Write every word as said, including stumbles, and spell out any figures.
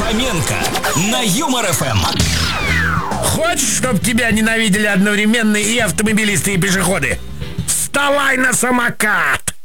Фоменко на Юмор ФМ. Хочешь, чтоб тебя ненавидели одновременно и автомобилисты, и пешеходы? Вставай на самокат!